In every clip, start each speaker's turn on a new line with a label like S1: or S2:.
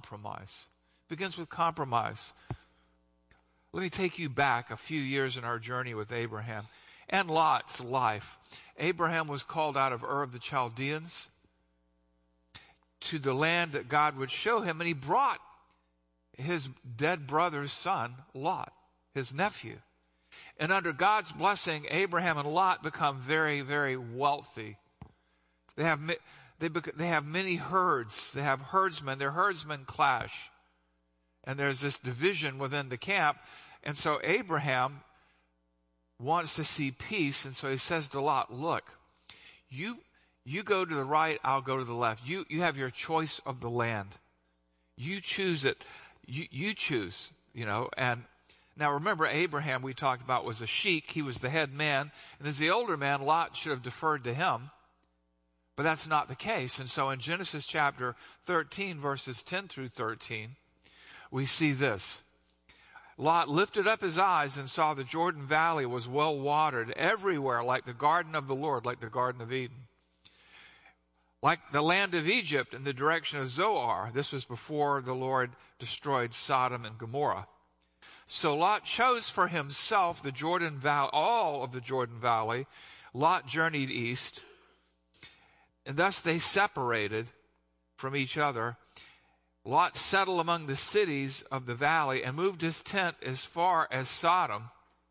S1: compromise. It begins with compromise. Let me take you back a few years in our journey with Abraham and Lot's life. Abraham was called out of Ur of the Chaldeans to the land that God would show him, and he brought his dead brother's son, Lot, his nephew. And under God's blessing, Abraham and Lot become very, very wealthy. They have many herds. They have herdsmen. Their herdsmen clash. And there's this division within the camp. And so Abraham wants to see peace. And so he says to Lot, look, you go to the right, I'll go to the left. You have your choice of the land. You choose it. You choose, And now remember, Abraham, we talked about, was a sheik. He was the head man. And as the older man, Lot should have deferred to him. But that's not the case. And so in Genesis chapter 13, verses 10 through 13, we see this. Lot lifted up his eyes and saw the Jordan Valley was well watered everywhere, like the garden of the Lord, like the Garden of Eden. Like the land of Egypt in the direction of Zoar. This was before the Lord destroyed Sodom and Gomorrah. So Lot chose for himself the Jordan Valley, all of the Jordan Valley. Lot journeyed east, and thus they separated from each other. Lot settled among the cities of the valley and moved his tent as far as Sodom.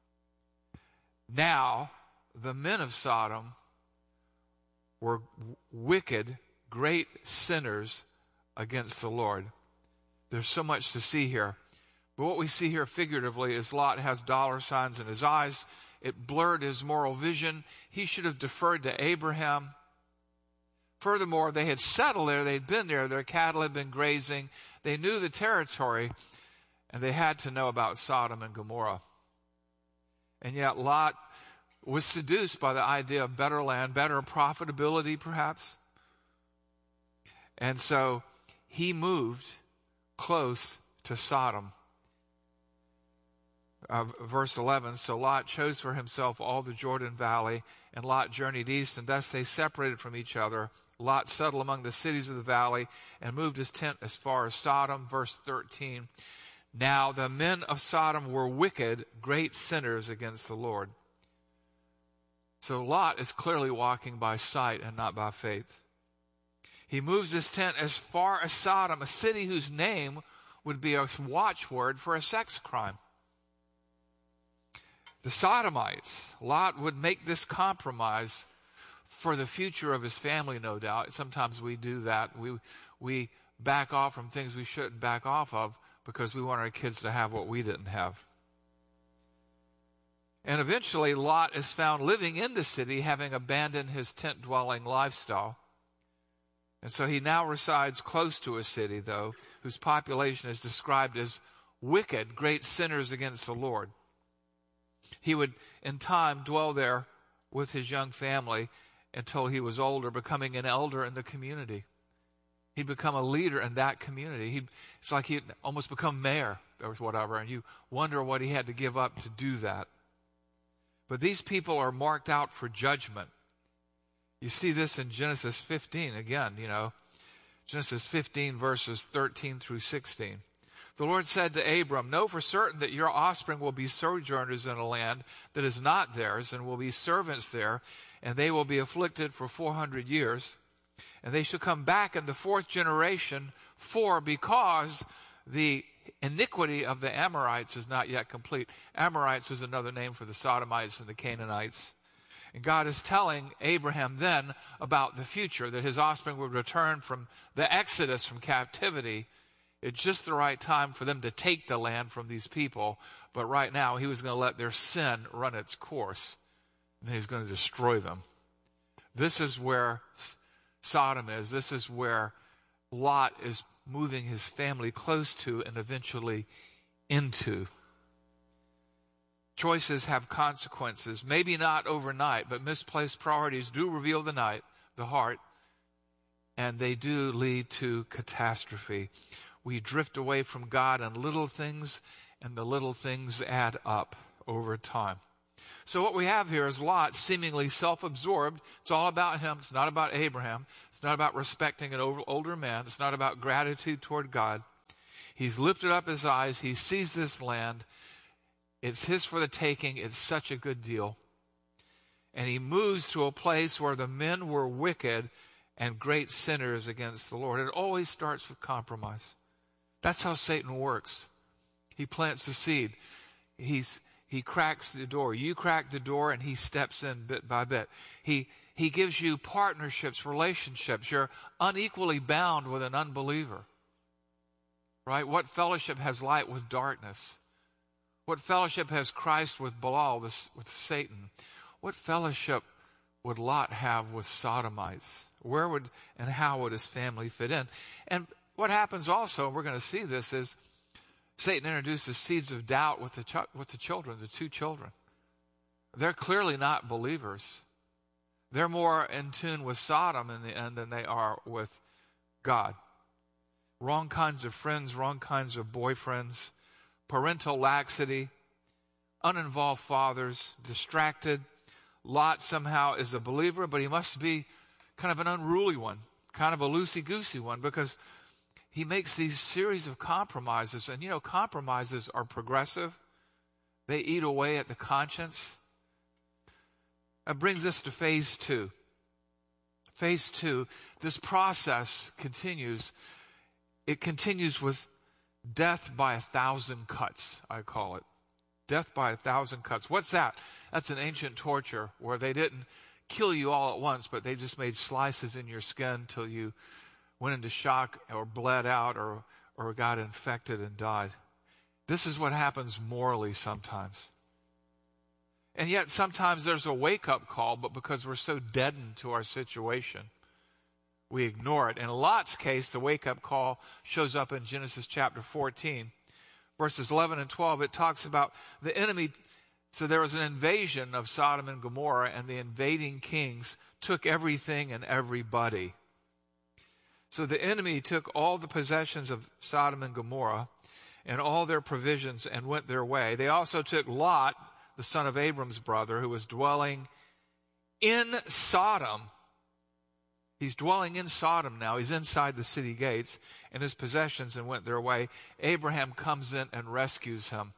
S1: Now, the men of Sodom were wicked, great sinners against the Lord. There's so much to see here. But what we see here figuratively is Lot has dollar signs in his eyes. It blurred his moral vision. He should have deferred to Abraham. Furthermore, they had settled there. They'd been there. Their cattle had been grazing. They knew the territory, and they had to know about Sodom and Gomorrah. And yet Lot was seduced by the idea of better land, better profitability perhaps. And so he moved close to Sodom. Verse 11, so Lot chose for himself all the Jordan Valley, and Lot journeyed east, and thus they separated from each other. Lot settled among the cities of the valley and moved his tent as far as Sodom. Verse 13, now the men of Sodom were wicked, great sinners against the Lord. So Lot is clearly walking by sight and not by faith. He moves his tent as far as Sodom, a city whose name would be a watchword for a sex crime. The Sodomites, Lot would make this compromise for the future of his family, no doubt. Sometimes we do that. We back off from things we shouldn't back off of because we want our kids to have what we didn't have. And eventually Lot is found living in the city, having abandoned his tent-dwelling lifestyle. And so he now resides close to a city, though, whose population is described as wicked, great sinners against the Lord. He would, in time, dwell there with his young family until he was older, becoming an elder in the community. He'd become a leader in that community. It's like he'd almost become mayor or whatever, and you wonder what he had to give up to do that. But these people are marked out for judgment. You see this in Genesis 15 again, Genesis 15 verses 13 through 16. The Lord said to Abram, know for certain that your offspring will be sojourners in a land that is not theirs, and will be servants there, and they will be afflicted for 400 years. And they shall come back in the fourth generation, because the iniquity of the Amorites is not yet complete. Amorites was another name for the Sodomites and the Canaanites. And God is telling Abraham then about the future, that his offspring would return from the exodus from captivity. It's just the right time for them to take the land from these people. But right now, he was going to let their sin run its course. And then he's going to destroy them. This is where Sodom is. This is where Lot is moving his family close to and eventually into. Choices have consequences. Maybe not overnight, but misplaced priorities do reveal the heart, and they do lead to catastrophe. We drift away from God on little things, and the little things add up over time. So what we have here is Lot, seemingly self-absorbed. It's all about him. It's not about Abraham. It's not about respecting an older man. It's not about gratitude toward God. He's lifted up his eyes. He sees this land. It's his for the taking. It's such a good deal. And he moves to a place where the men were wicked and great sinners against the Lord. It always starts with compromise. That's how Satan works. He plants the seed. He cracks the door. You crack the door, and he steps in bit by bit. He gives you partnerships, relationships. You're unequally bound with an unbeliever. Right? What fellowship has light with darkness? What fellowship has Christ with Belial, with Satan? What fellowship would Lot have with Sodomites? Where would and how would his family fit in? And what happens also, and we're going to see this, is Satan introduces seeds of doubt with the children, the two children. They're clearly not believers. They're more in tune with Sodom in the end than they are with God. Wrong kinds of friends, wrong kinds of boyfriends, parental laxity, uninvolved fathers, distracted. Lot somehow is a believer, but he must be kind of an unruly one, kind of a loosey-goosey one, because he makes these series of compromises. And, compromises are progressive. They eat away at the conscience. That brings us to phase 2. Phase 2, this process continues. It continues with death by 1,000 cuts, I call it. Death by 1,000 cuts. What's that? That's an ancient torture where they didn't kill you all at once, but they just made slices in your skin till you went into shock or bled out or got infected and died. This is what happens morally sometimes. And yet sometimes there's a wake-up call, but because we're so deadened to our situation, we ignore it. In Lot's case, the wake-up call shows up in Genesis chapter 14. Verses 11 and 12, it talks about the enemy. So there was an invasion of Sodom and Gomorrah, and the invading kings took everything and everybody. So the enemy took all the possessions of Sodom and Gomorrah and all their provisions and went their way. They also took Lot, the son of Abram's brother, who was dwelling in Sodom. He's dwelling in Sodom now. He's inside the city gates and his possessions and went their way. Abraham comes in and rescues him.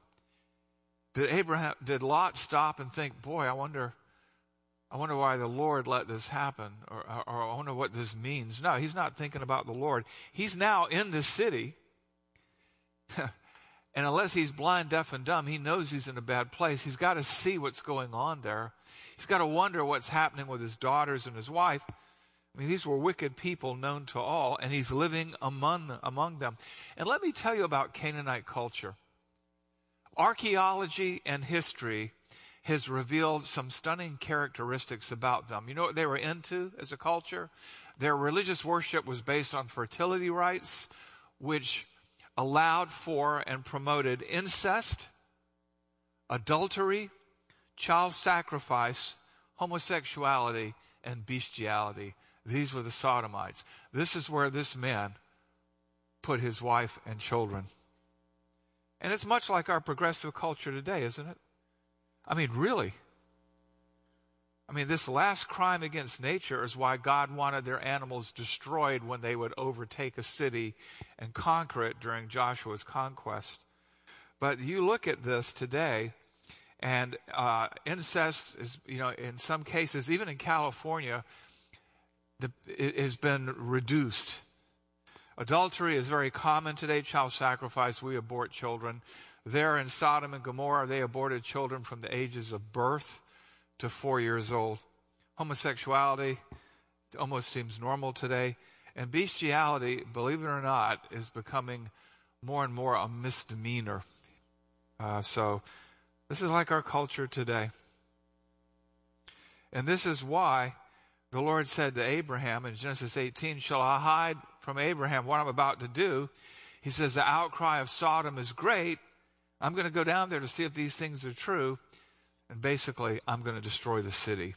S1: Did Lot stop and think, boy, I wonder why the Lord let this happen, or I wonder what this means? No, he's not thinking about the Lord. He's now in the city. And unless he's blind, deaf, and dumb, he knows he's in a bad place. He's got to see what's going on there. He's got to wonder what's happening with his daughters and his wife. I mean, these were wicked people known to all, and he's living among them. And let me tell you about Canaanite culture. Archaeology and history has revealed some stunning characteristics about them. You know what they were into as a culture? Their religious worship was based on fertility rites, which allowed for and promoted incest, adultery, child sacrifice, homosexuality, and bestiality. These were the Sodomites. This is where this man put his wife and children. And it's much like our progressive culture today, isn't it? I mean, really. I mean, this last crime against nature is why God wanted their animals destroyed when they would overtake a city and conquer it during Joshua's conquest. But you look at this today, and incest is, in some cases, even in California, it has been reduced. Adultery is very common today. Child sacrifice, we abort children. There in Sodom and Gomorrah, they aborted children from the ages of birth to 4 years old. Homosexuality almost seems normal today. And bestiality, believe it or not, is becoming more and more a misdemeanor. So this is like our culture today. And this is why the Lord said to Abraham in Genesis 18, shall I hide from Abraham what I'm about to do? He says, the outcry of Sodom is great. I'm going to go down there to see if these things are true. And basically, I'm going to destroy the city.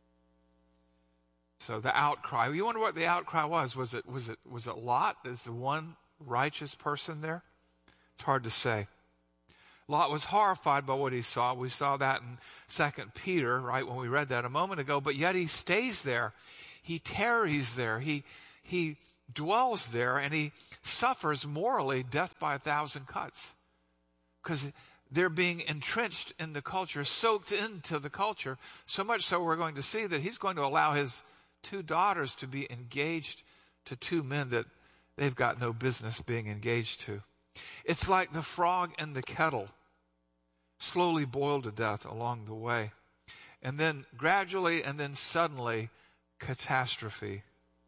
S1: So the outcry. You wonder what the outcry was. Was it Lot as the one righteous person there? It's hard to say. Lot was horrified by what he saw. We saw that in 2 Peter, right, when we read that a moment ago. But yet he stays there. He tarries there. He dwells there, and he suffers morally death by 1,000 cuts. Because they're being entrenched in the culture, soaked into the culture, so much so we're going to see that he's going to allow his 2 daughters to be engaged to 2 men that they've got no business being engaged to. It's like the frog in the kettle, slowly boiled to death along the way. And then gradually and then suddenly, catastrophe.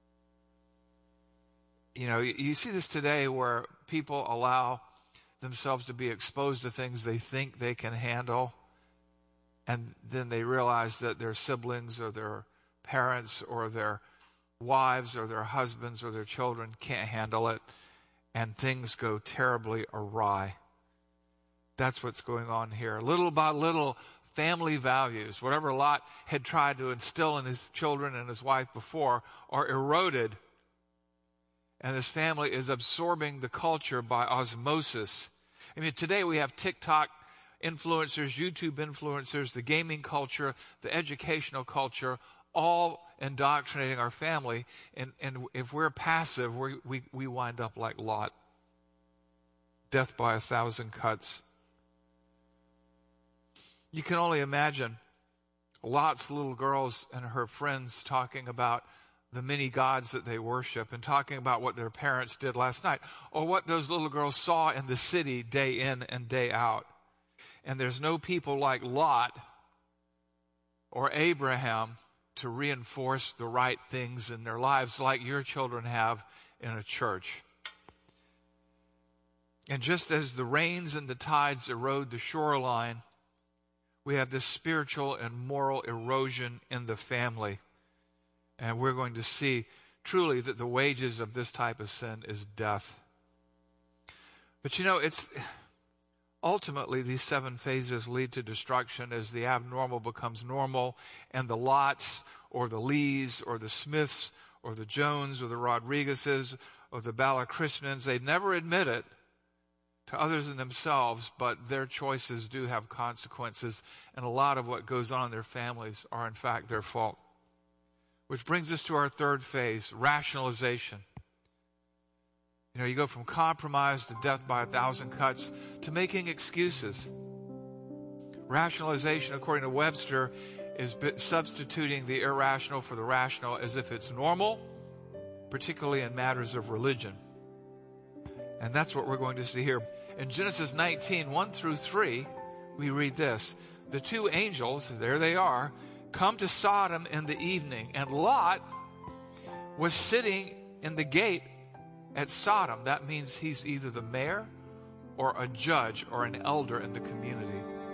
S1: You know, you see this today where people allow themselves to be exposed to things they think they can handle, and then they realize that their siblings or their parents or their wives or their husbands or their children can't handle it, and things go terribly awry. That's what's going on here. Little by little, family values, whatever Lot had tried to instill in his children and his wife before, are eroded, and his family is absorbing the culture by osmosis. I mean, today we have TikTok influencers, YouTube influencers, the gaming culture, the educational culture, all indoctrinating our family. And if we're passive, we wind up like Lot. Death by 1,000 cuts. You can only imagine Lot's little girls and her friends talking about the many gods that they worship and talking about what their parents did last night or what those little girls saw in the city day in and day out. And there's no people like Lot or Abraham to reinforce the right things in their lives like your children have in a church. And just as the rains and the tides erode the shoreline, we have this spiritual and moral erosion in the family. And we're going to see truly that the wages of this type of sin is death. But you know, it's ultimately these 7 phases lead to destruction as the abnormal becomes normal, and the Lots or the Lees or the Smiths or the Jones or the Rodriguezes or the Balakrishnan, they never admit it to others and themselves, but their choices do have consequences, and a lot of what goes on in their families are in fact their fault. Which brings us to our 3rd phase, rationalization. You know, you go from compromise to death by 1,000 cuts to making excuses. Rationalization, according to Webster, is substituting the irrational for the rational as if it's normal, particularly in matters of religion. And that's what we're going to see here. In Genesis 19, 1 through 3, we read this. The 2 angels, there they are, come to Sodom in the evening, and Lot was sitting in the gate at Sodom. That means he's either the mayor or a judge or an elder in the community.